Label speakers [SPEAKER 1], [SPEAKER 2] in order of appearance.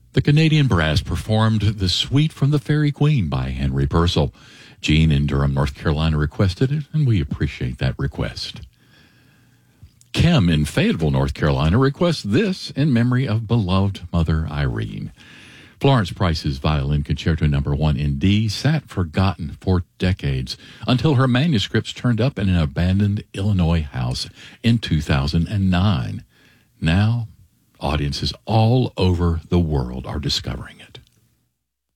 [SPEAKER 1] The Canadian Brass performed the Suite from the Fairy Queen by Henry Purcell. Jean in Durham, North Carolina requested it, and we appreciate that request. Kim in Fayetteville, North Carolina requests this in memory of beloved Mother Irene. Florence Price's Violin Concerto No. 1 in D sat forgotten for decades until her manuscripts turned up in an abandoned Illinois house in 2009. Now, audiences all over the world are discovering it.